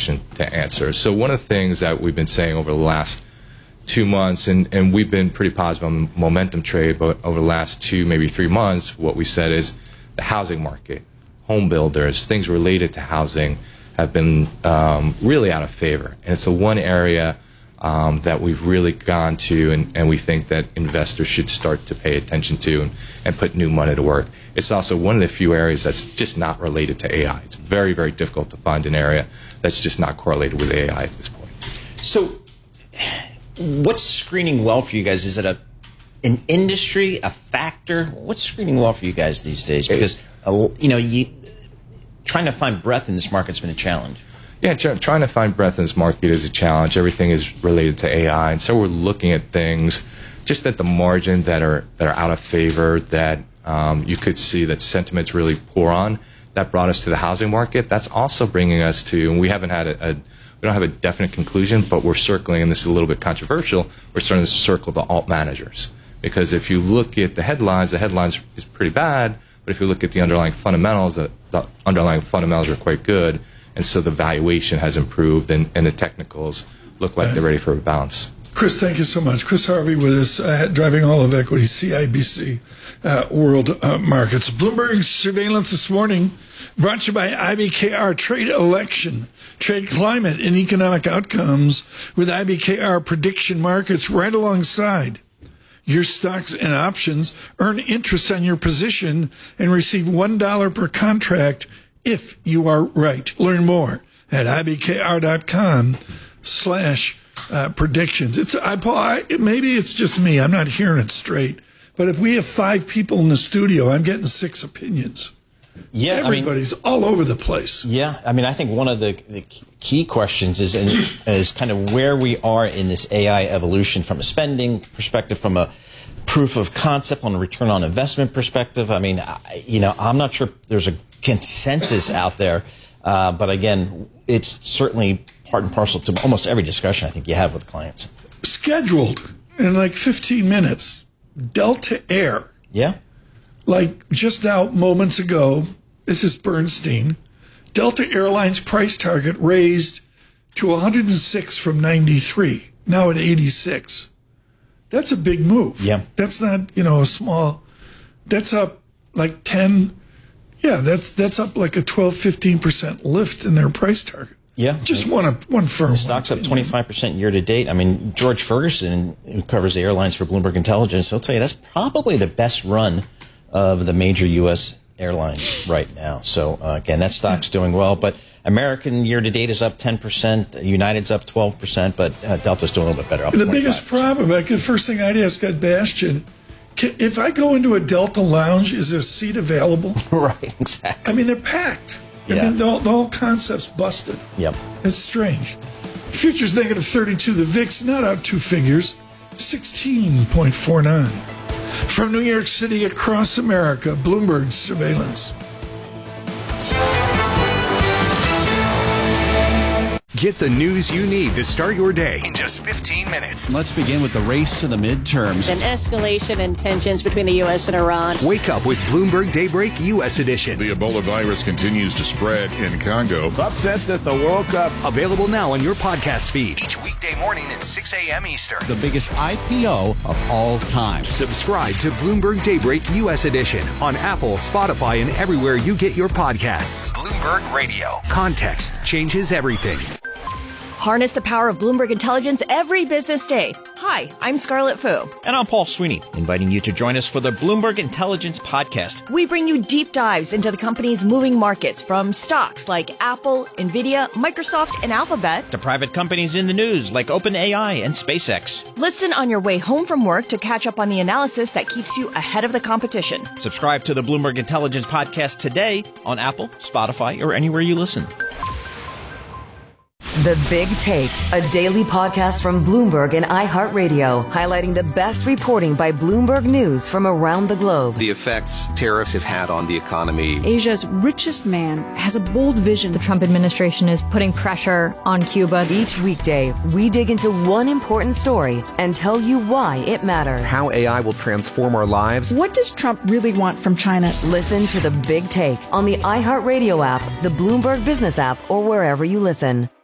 question to answer. So one of the things that we've been saying over the last 2 months, and we've been pretty positive on momentum trade, but over the last 2, maybe 3 months, what we said is the housing market, home builders, things related to housing have been really out of favor. And it's the one area that we've really gone to, and we think that investors should start to pay attention to and put new money to work. It's also one of the few areas that's just not related to AI. It's very, very difficult to find an area that's just not correlated with AI at this point. So what's screening well for you guys? Is it an industry, a factor? What's screening well for you guys these days? Because, trying to find breadth in this market's been a challenge. Yeah, trying to find breadth in this market is a challenge. Everything is related to AI, and so we're looking at things just at the margin that are out of favor, that you could see that sentiment's really poor on. That brought us to the housing market. That's also bringing us to, and we haven't had we don't have a definite conclusion, but we're circling, and this is a little bit controversial, we're starting to circle the alt managers. Because if you look at the headlines is pretty bad, but if you look at the underlying fundamentals, the underlying fundamentals are quite good. And so the valuation has improved, and the technicals look like they're ready for a bounce. Chris, thank you so much. Chris Harvey with us, driving all of equity, CIBC World Markets. Bloomberg surveillance this morning brought to you by IBKR Trade Election, Trade Climate, and Economic Outcomes with IBKR Prediction Markets right alongside your stocks and options. Earn interest on your position and receive $1 per contract if you are right. Learn more at ibkr.com/predictions. Maybe it's just me. I'm not hearing it straight. But if we have 5 people in the studio, I'm getting 6 opinions. Yeah, everybody's all over the place. Yeah, I think one of the key questions is kind of where we are in this AI evolution from a spending perspective, from a proof of concept on a return on investment perspective. I'm not sure there's a consensus out there, but again, it's certainly part and parcel to almost every discussion I think you have with clients. Scheduled in like 15 minutes, Delta Air. Yeah. Like just out moments ago, this is Bernstein, Delta Airlines price target raised to 106 from 93, now at 86. That's a big move. Yeah. That's not, a small, that's up like 10. Yeah, that's up like a 12-15% lift in their price target. Yeah. Just one firm. The stock's up 25% year to date. George Ferguson, who covers the airlines for Bloomberg Intelligence, he'll tell you that's probably the best run of the major U.S. airlines right now. So, again, that stock's doing well. But American year to date is up 10%. United's up 12%, but Delta's doing a little bit better. Up the 25%. biggest problem, the first thing I'd ask at Bastian, if I go into a Delta lounge, is there a seat available? Right, exactly. They're packed. Yeah. The whole concept's busted. Yep. It's strange. Futures negative 32. The VIX not out 2 figures, 16.49. From New York City across America, Bloomberg surveillance. Get the news you need to start your day in just 15 minutes. Let's begin with the race to the midterms. An escalation in tensions between the U.S. and Iran. Wake up with Bloomberg Daybreak U.S. edition. The Ebola virus continues to spread in Congo. Upsets at the World Cup. Available now on your podcast feed. Each weekday morning at 6 a.m. Eastern. The biggest IPO of all time. Subscribe to Bloomberg Daybreak U.S. edition on Apple, Spotify, and everywhere you get your podcasts. Bloomberg Radio. Context changes everything. Harness the power of Bloomberg Intelligence every business day. Hi, I'm Scarlett Fu. And I'm Paul Sweeney, inviting you to join us for the Bloomberg Intelligence Podcast. We bring you deep dives into the company's moving markets, from stocks like Apple, Nvidia, Microsoft, and Alphabet, to private companies in the news like OpenAI and SpaceX. Listen on your way home from work to catch up on the analysis that keeps you ahead of the competition. Subscribe to the Bloomberg Intelligence Podcast today on Apple, Spotify, or anywhere you listen. The Big Take, a daily podcast from Bloomberg and iHeartRadio, highlighting the best reporting by Bloomberg News from around the globe. The effects tariffs have had on the economy. Asia's richest man has a bold vision. The Trump administration is putting pressure on Cuba. Each weekday, we dig into one important story and tell you why it matters. How AI will transform our lives. What does Trump really want from China? Listen to The Big Take on the iHeartRadio app, the Bloomberg Business app, or wherever you listen.